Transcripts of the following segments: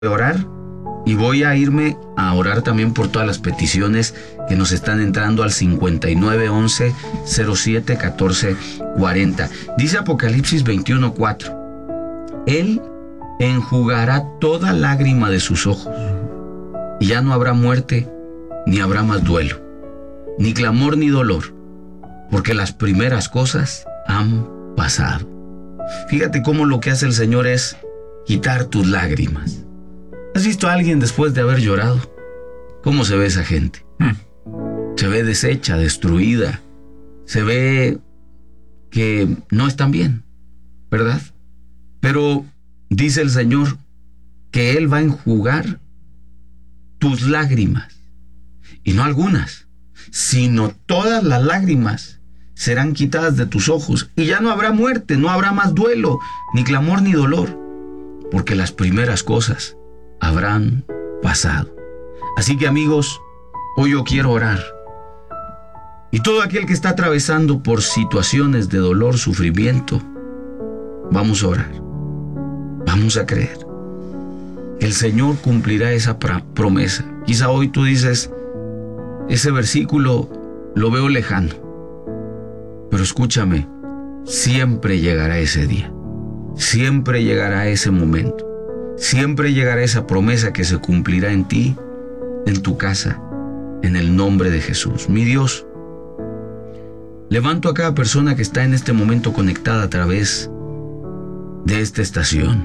orar y voy a irme a orar también por todas las peticiones que nos están entrando al 5911 07 14 40. Dice Apocalipsis 21:4. Él enjugará toda lágrima de sus ojos y ya no habrá muerte, ni habrá más duelo, ni clamor ni dolor, porque las primeras cosas han pasado. Fíjate cómo lo que hace el Señor es quitar tus lágrimas. ¿Has visto a alguien después de haber llorado? ¿Cómo se ve esa gente? Se ve deshecha, destruida. Se ve que no están bien, ¿verdad? Pero dice el Señor que Él va a enjugar tus lágrimas. Y no algunas, sino todas las lágrimas serán quitadas de tus ojos. Y ya no habrá muerte, no habrá más duelo, ni clamor ni dolor, porque las primeras cosas habrán pasado. Así que, amigos, hoy yo quiero orar. Y todo aquel que está atravesando por situaciones de dolor, sufrimiento, vamos a orar. Vamos a creer. El Señor cumplirá esa promesa. Quizá hoy tú dices, ese versículo lo veo lejano. Pero escúchame, siempre llegará ese día. Siempre llegará ese momento. Siempre llegará esa promesa que se cumplirá en ti, en tu casa, en el nombre de Jesús. Mi Dios, levanto a cada persona que está en este momento conectada a través de esta estación.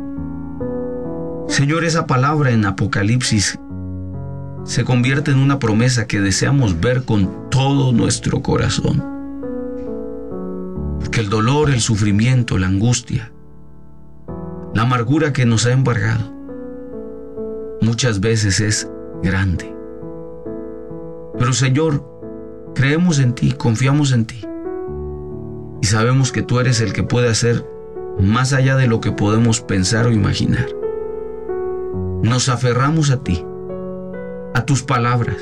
Señor, esa palabra en Apocalipsis se convierte en una promesa que deseamos ver con todo nuestro corazón. Porque el dolor, el sufrimiento, la angustia, la amargura que nos ha embargado, muchas veces es grande. Pero Señor, creemos en ti, confiamos en ti. Y sabemos que tú eres el que puede hacer más allá de lo que podemos pensar o imaginar. Nos aferramos a ti, a tus palabras.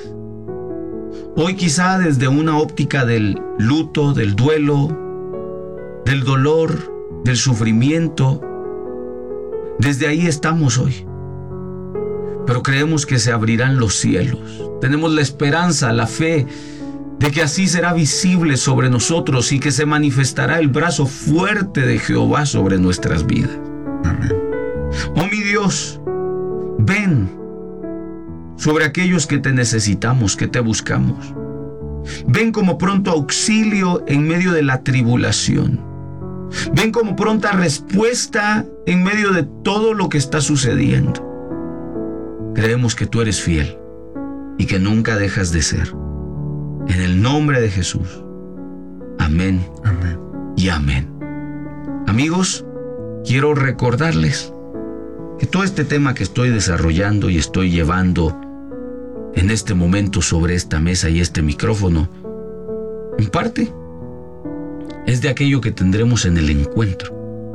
Hoy quizá desde una óptica del luto, del duelo, del dolor, del sufrimiento, desde ahí estamos hoy. Pero creemos que se abrirán los cielos. Tenemos la esperanza, la fe de que así será visible sobre nosotros y que se manifestará el brazo fuerte de Jehová sobre nuestras vidas. Amén. Oh mi Dios, ven sobre aquellos que te necesitamos, que te buscamos. Ven como pronto auxilio en medio de la tribulación. Ven como pronta respuesta en medio de todo lo que está sucediendo. Creemos que tú eres fiel y que nunca dejas de ser. En el nombre de Jesús. Amén. Amén. Y amén. Amigos, quiero recordarles que todo este tema que estoy desarrollando y estoy llevando en este momento sobre esta mesa y este micrófono, en parte, es de aquello que tendremos en el encuentro.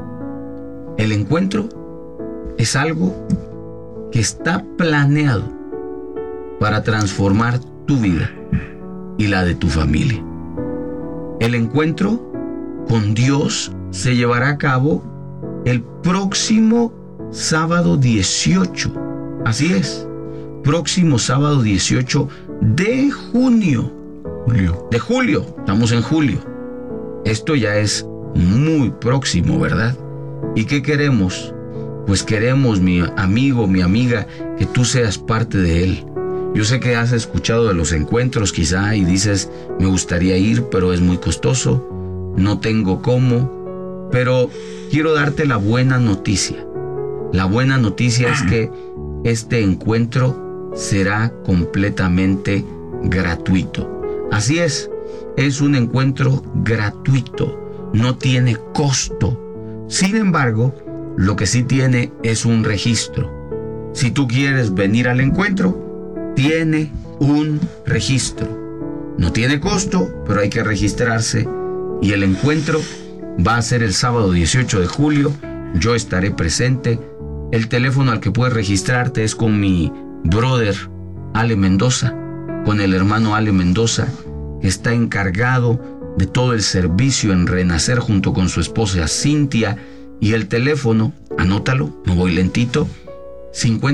El encuentro es algo que está planeado para transformar tu vida y la de tu familia. El encuentro con Dios se llevará a cabo el próximo sábado 18. Así es, próximo sábado 18 de junio. De julio, estamos en julio. Esto ya es muy próximo, ¿verdad? ¿Y qué queremos? Pues queremos, mi amigo, mi amiga, que tú seas parte de él. Yo sé que has escuchado de los encuentros quizá y dices, me gustaría ir, pero es muy costoso, no tengo cómo, pero quiero darte la buena noticia. La buena noticia es que este encuentro será completamente gratuito. Así es un encuentro gratuito, no tiene costo. Sin embargo, lo que sí tiene es un registro. Si tú quieres venir al encuentro, tiene un registro. No tiene costo, pero hay que registrarse. Y el encuentro va a ser el sábado 18 de julio. Yo estaré presente. El teléfono al que puedes registrarte es con mi brother Ale Mendoza, con el hermano Ale Mendoza, que está encargado de todo el servicio en Renacer junto con su esposa Cintia. Y el teléfono, anótalo, me voy lentito, 50